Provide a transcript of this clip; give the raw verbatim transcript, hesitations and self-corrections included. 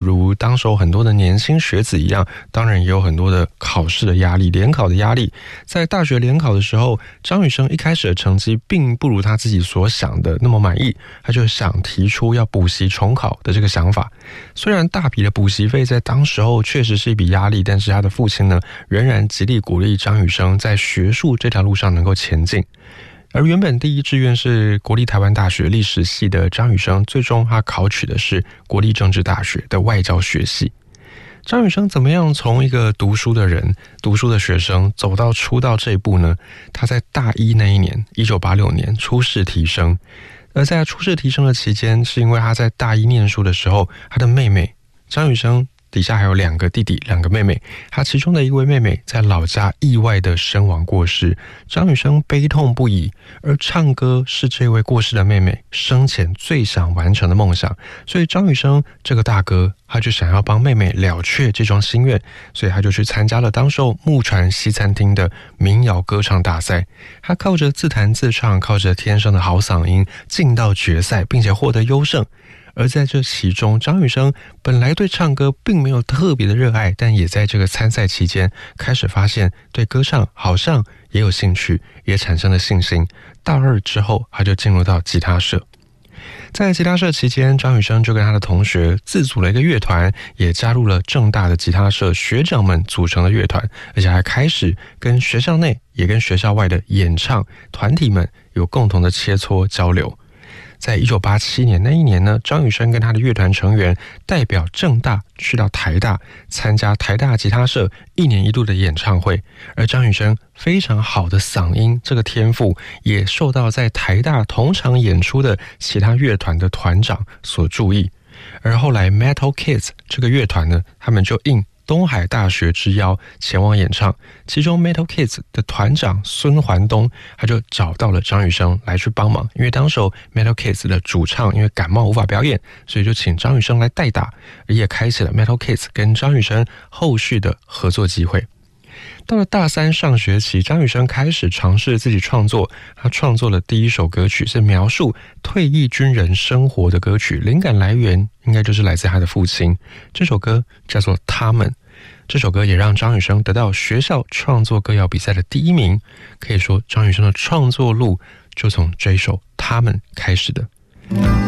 如当时候很多的年轻学子一样，当然也有很多的考试的压力，联考的压力。在大学联考的时候，张雨生一开始的成绩并不如他自己所想的那么满意，他就想提出要补习重考的这个想法。虽然大笔的补习费在当时候确实是一笔压力，但是他的父亲呢，仍然极力鼓励张雨生在学术这条路上能够前进。而原本第一志愿是国立台湾大学历史系的张雨生，最终他考取的是国立政治大学的外交学系。张雨生怎么样从一个读书的人、读书的学生走到出道这一步呢？他在大一那一年，一九八六年初试提升。而在他初试提升的期间，是因为他在大一念书的时候，他的妹妹张雨生底下还有两个弟弟，两个妹妹。他其中的一位妹妹在老家意外的身亡过世，张雨生悲痛不已。而唱歌是这位过世的妹妹生前最想完成的梦想，所以张雨生这个大哥，他就想要帮妹妹了却这桩心愿，所以他就去参加了当时木船西餐厅的民谣歌唱大赛。他靠着自弹自唱，靠着天生的好嗓音进到决赛，并且获得优胜。而在这其中，张雨生本来对唱歌并没有特别的热爱，但也在这个参赛期间开始发现对歌唱好像也有兴趣，也产生了信心。大二之后，他就进入到吉他社。在吉他社期间，张雨生就跟他的同学自组了一个乐团，也加入了政大的吉他社学长们组成的乐团，而且还开始跟学校内也跟学校外的演唱团体们有共同的切磋交流。在一九八七年那一年呢，张雨生跟他的乐团成员代表政大去到台大参加台大吉他社一年一度的演唱会，而张雨生非常好的嗓音这个天赋也受到在台大同场演出的其他乐团的团长所注意。而后来 Metal Kids 这个乐团呢，他们就应东海大学之邀前往演唱，其中 Metal Kids 的团长孙环东，他就找到了张雨生来去帮忙，因为当时 Metal Kids 的主唱因为感冒无法表演，所以就请张雨生来代打，而也开启了 Metal Kids 跟张雨生后续的合作机会。到了大三上学期，张雨生开始尝试自己创作，他创作了第一首歌曲，是描述退役军人生活的歌曲，灵感来源应该就是来自他的父亲。这首歌叫做《他们》，这首歌也让张雨生得到学校创作歌谣比赛的第一名。可以说，张雨生的创作路就从这一首《他们》开始的。